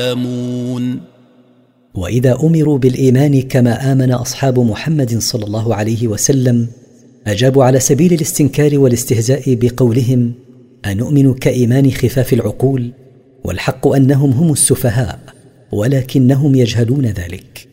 وإذا أمروا بالإيمان كما آمن أصحاب محمد صلى الله عليه وسلم أجابوا على سبيل الاستنكار والاستهزاء بقولهم: أنؤمن كإيمان خفاف العقول؟ والحق أنهم هم السفهاء ولكنهم يجهلون ذلك.